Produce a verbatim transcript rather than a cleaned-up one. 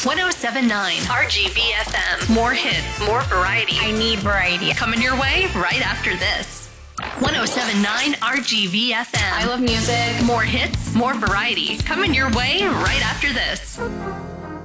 one oh seven point nine R G V F M. More hits, more variety. I need variety. Coming your way right after this. one oh seven point nine R G V F M. I love music. More hits, more variety. Coming your way right after this.